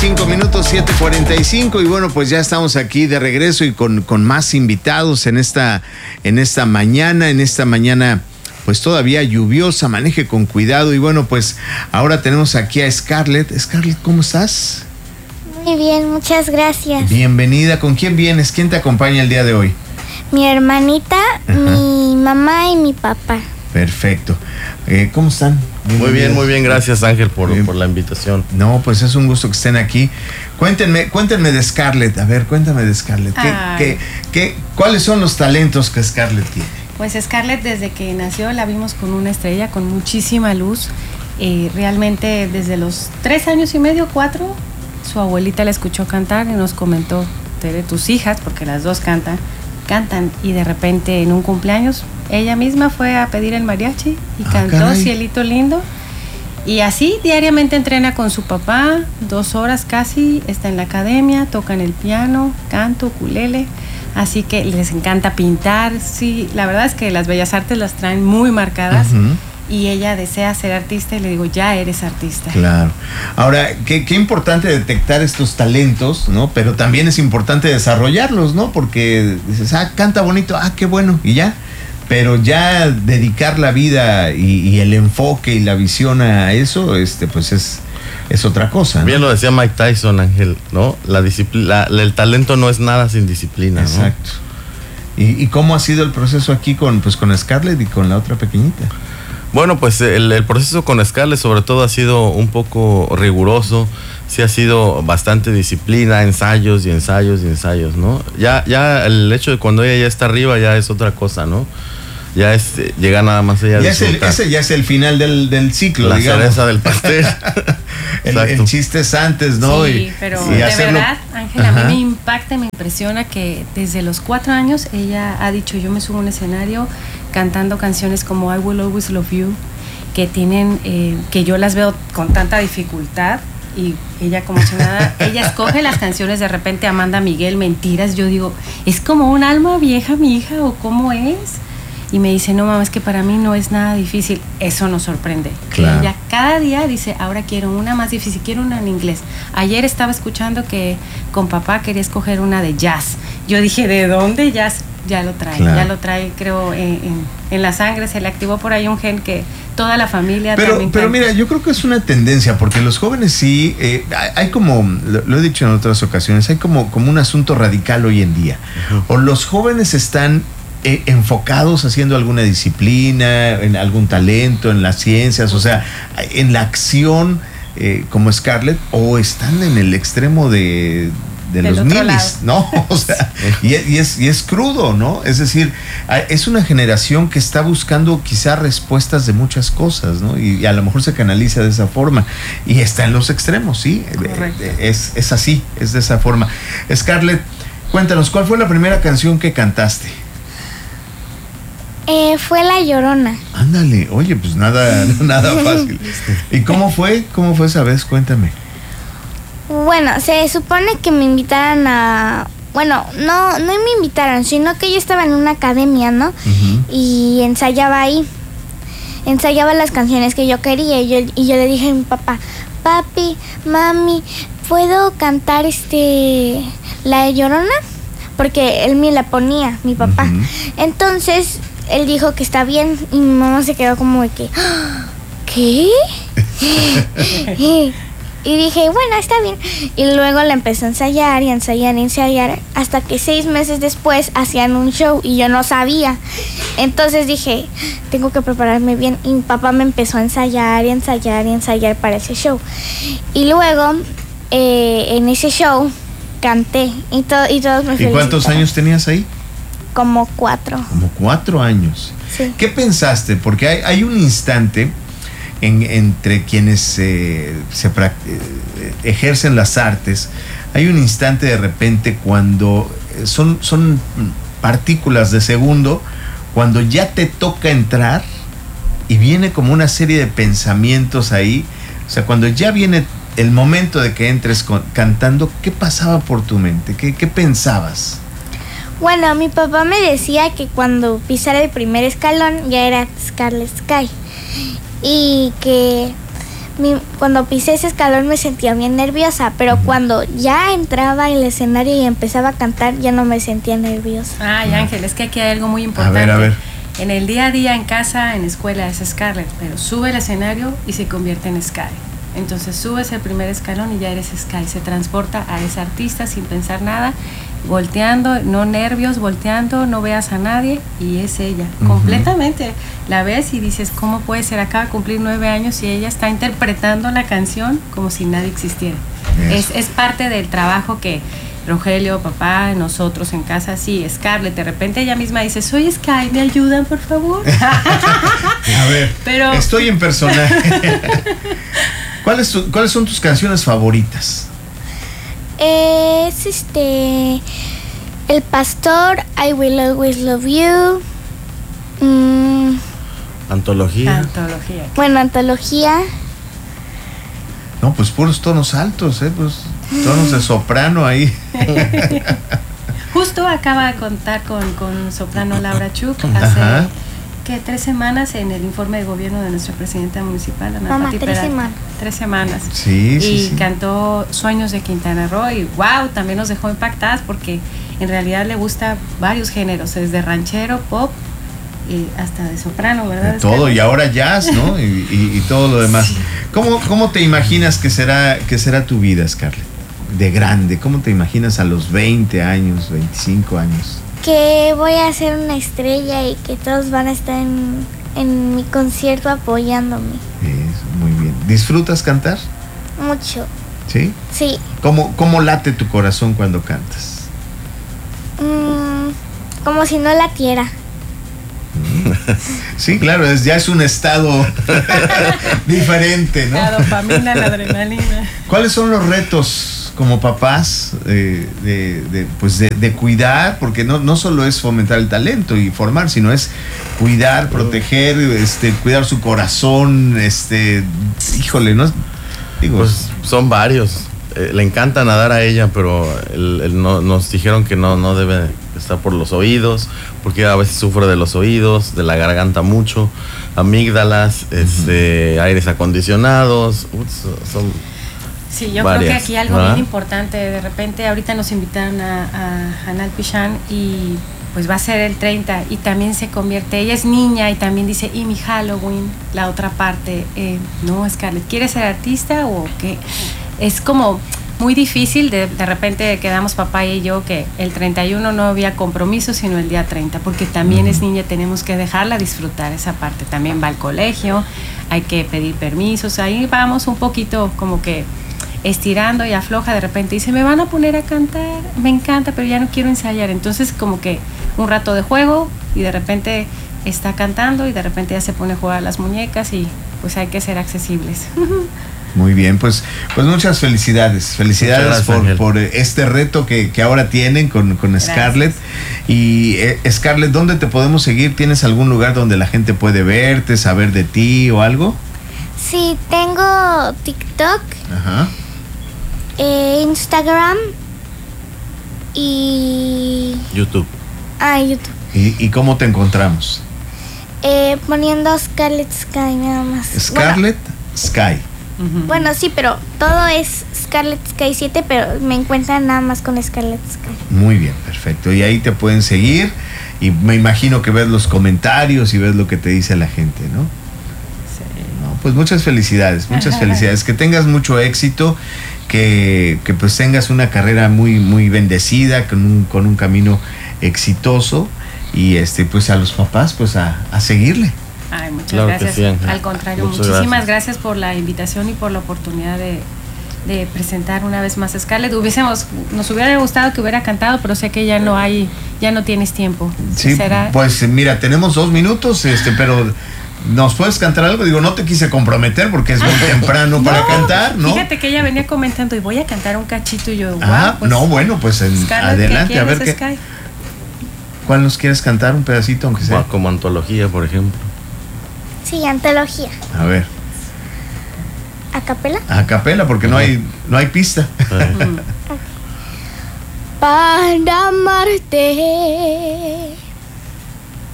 7:45, 7:45, y bueno, pues ya estamos aquí de regreso y con más invitados en esta mañana, pues todavía lluviosa. Maneje con cuidado. Y bueno, pues ahora tenemos aquí a Scarlett. Scarlett, ¿cómo estás? Muy bien, muchas gracias. Bienvenida. ¿Con quién vienes? ¿Quién te acompaña el día de hoy? Mi hermanita, mi mamá y mi papá. Perfecto. ¿Cómo están? Muy bien, gracias Ángel por la invitación. No, pues es un gusto que estén aquí. Cuéntenme de Scarlett. A ver, cuéntame de Scarlett. ¿Cuáles son los talentos que Scarlett tiene? Pues Scarlett, desde que nació la vimos con una estrella, con muchísima luz. Realmente desde los 3 años y medio, 4, su abuelita la escuchó cantar y nos comentó: Tere, tus hijas, porque las dos cantan, y de repente en un cumpleaños ella misma fue a pedir el mariachi y cantó caray. Cielito Lindo. Y así diariamente entrena con su papá, 2 horas casi, está en la academia, tocan el piano, canto, ukulele, así que les encanta pintar. Sí, la verdad es que las bellas artes las traen muy marcadas. Uh-huh. Y ella desea ser artista y le digo, ya eres artista. Claro. Ahora, qué importante detectar estos talentos, ¿no? Pero también es importante desarrollarlos, ¿no? Porque dices, canta bonito, qué bueno, y ya. Pero ya dedicar la vida y el enfoque y la visión a eso, pues es otra cosa, ¿no? Bien lo decía Mike Tyson, Ángel, ¿no? El talento no es nada sin disciplina, ¿no? Exacto. ¿Y cómo ha sido el proceso aquí con Scarlett y con la otra pequeñita? Bueno, pues el proceso con Scarlett sobre todo ha sido un poco riguroso. Sí ha sido bastante disciplina, ensayos, ¿no? Ya el hecho de cuando ella ya está arriba ya es otra cosa, ¿no? Ya llega nada más ella a disfrutar. Ese ya es el final del ciclo, la digamos. cereza del pastel. el chiste es antes, ¿no? Sí, pero de verdad, Ángela, a mí me impacta, me impresiona que desde los 4 años ella ha dicho, yo me subo a un escenario cantando canciones como I Will Always Love You, que tienen, que yo las veo con tanta dificultad, y ella como si nada, ella escoge las canciones, de repente Amanda Miguel, Mentiras, yo digo, ¿es como un alma vieja mi hija o cómo es? Y me dice, no mamá, es que para mí no es nada difícil. Eso nos sorprende. Claro. Ella cada día dice, ahora quiero una más difícil, quiero una en inglés. Ayer estaba escuchando que con papá quería escoger una de jazz. Yo dije, ¿de dónde jazz? Ya lo trae, claro. Ya lo trae, creo, en la sangre. Se le activó por ahí un gen que toda la familia también. Pero mira, yo creo que es una tendencia, porque los jóvenes sí, hay como, lo he dicho en otras ocasiones, hay como un asunto radical hoy en día. Uh-huh. O los jóvenes están enfocados haciendo alguna disciplina, en algún talento, en las ciencias, o sea, en la acción, como Scarlett, o están en el extremo de los minis, ¿no? O sea, y es crudo, ¿no? Es decir, es una generación que está buscando quizá respuestas de muchas cosas, ¿no? Y a lo mejor se canaliza de esa forma. Y está en los extremos, ¿sí? Es así, es de esa forma. Scarlett, cuéntanos, ¿cuál fue la primera canción que cantaste? Fue La Llorona. Ándale, oye, pues nada fácil. ¿Y cómo fue esa vez? Cuéntame. Bueno, se supone que me invitaran a... Bueno, no me invitaron, sino que yo estaba en una academia, ¿no? Uh-huh. Y ensayaba ahí. Ensayaba las canciones que yo quería. Y yo le dije a mi papá, papi, mami, ¿puedo cantar La Llorona? Porque él me la ponía, mi papá. Uh-huh. Entonces, él dijo que está bien. Y mi mamá se quedó como de que, ¿qué? Y dije, bueno, está bien. Y luego la empecé a ensayar y ensayar, hasta que 6 meses después hacían un show y yo no sabía. Entonces dije, tengo que prepararme bien. Y mi papá me empezó a ensayar para ese show. Y luego, en ese show, canté y todos me felicitaron. ¿Y cuántos años tenías ahí? Como 4. Como 4 años. Sí. ¿Qué pensaste? Porque hay un instante entre quienes ejercen las artes, hay un instante de repente cuando son partículas de segundo, cuando ya te toca entrar y viene como una serie de pensamientos ahí, o sea, cuando ya viene el momento de que entres cantando, ¿qué pasaba por tu mente? ¿Qué pensabas? Bueno, mi papá me decía que cuando pisara el primer escalón ya era Scarlett Sky. Y que cuando pisé ese escalón me sentía bien nerviosa, pero cuando ya entraba al escenario y empezaba a cantar ya no me sentía nerviosa. Ay, Ángel, es que aquí hay algo muy importante. A ver. En el día a día, en casa, en escuela es Scarlett, pero sube al escenario y se convierte en Sky. Entonces subes el primer escalón y ya eres Sky, se transporta a esa artista sin pensar nada, volteando, no nervios, volteando, no veas a nadie y es ella, completamente. La ves y dices, ¿cómo puede ser? Acaba de cumplir 9 años y ella está interpretando la canción como si nadie existiera. Es parte del trabajo que Rogelio, papá, nosotros en casa, sí, Scarlett, de repente ella misma dice, soy Sky, ¿me ayudan, por favor? A ver, pero estoy en personaje. ¿Cuáles son tus canciones favoritas? Es El Pastor, I Will Always Love You. Antología. Bueno, Antología. No, pues puros tonos altos, pues tonos de soprano ahí. Justo acaba de contar con soprano Laura Chuk hace 3 semanas en el informe de gobierno de nuestra presidenta municipal, Ana Pati Peralta. 3 semanas. Sí. Cantó Sueños de Quintana Roo y wow, también nos dejó impactadas porque en realidad le gusta varios géneros, desde ranchero, pop y hasta de soprano, ¿verdad? De todo, y ahora jazz, ¿no? y todo lo demás. Sí. ¿Cómo te imaginas que será tu vida, Scarlett? De grande, ¿cómo te imaginas a los 20 años, 25 años? Que voy a ser una estrella y que todos van a estar en mi concierto apoyándome. Eso, muy bien. ¿Disfrutas cantar? Mucho. ¿Sí? Sí. ¿Cómo late tu corazón cuando cantas? Como si no latiera. Sí, claro, ya es un estado diferente, ¿no? La dopamina, la adrenalina. ¿Cuáles son los retos como papás de cuidar? Porque no solo es fomentar el talento y formar, sino es cuidar, proteger, cuidar su corazón, híjole, ¿no? Digo, pues son varios. Le encanta nadar a ella, pero nos dijeron que no debe estar por los oídos, porque a veces sufre de los oídos, de la garganta mucho, amígdalas, aires acondicionados, son sí, yo varias, creo que aquí algo ¿verdad? Bien importante, de repente ahorita nos invitaron a Hanal Pichán y pues va a ser el 30 y también se convierte, ella es niña y también dice, y mi Halloween, la otra parte, no, Scarlett, ¿quieres ser artista o qué? Es como muy difícil, de repente quedamos papá y yo que el 31 no había compromiso sino el día 30, porque también es niña, tenemos que dejarla disfrutar esa parte, también va al colegio, hay que pedir permisos, ahí vamos un poquito como que estirando y afloja, de repente dice, me van a poner a cantar, me encanta, pero ya no quiero ensayar, entonces como que un rato de juego y de repente está cantando y de repente ya se pone a jugar a las muñecas y pues hay que ser accesibles. Muy bien, pues muchas felicidades. Felicidades gracias, por este reto que ahora tienen con Scarlett. Y Scarlett, ¿dónde te podemos seguir? ¿Tienes algún lugar donde la gente puede verte, saber de ti o algo? Sí, tengo TikTok, Instagram y YouTube. YouTube. ¿Y cómo te encontramos? Poniendo Scarlett Sky nada más. Scarlett Sky. Bueno, sí, pero todo es Scarlett Sky 7, pero me encuentran nada más con Scarlett Sky. Muy bien, perfecto. Y ahí te pueden seguir y me imagino que ves los comentarios y ves lo que te dice la gente, ¿no? Sí. No, pues muchas felicidades. Que tengas mucho éxito, que pues tengas una carrera muy, muy bendecida, con un camino exitoso y pues a los papás pues a seguirle. Ay, muchas claro gracias. Sí, al contrario, muchas muchísimas gracias por la invitación y por la oportunidad de presentar una vez más a Scarlett. Nos hubiera gustado que hubiera cantado, pero sé que ya no tienes tiempo. Sí, pues mira, tenemos 2 minutos, pero ¿nos puedes cantar algo? Digo, no te quise comprometer porque es muy temprano para cantar, ¿no? Fíjate que ella venía comentando y voy a cantar un cachito y yo, pues, no, bueno, pues adelante, a ver qué. ¿Cuál nos quieres cantar? Un pedacito, aunque sea. Como Antología, por ejemplo. Sí, Antología. A ver. ¿A capela? A capela, porque no hay pista. Para amarte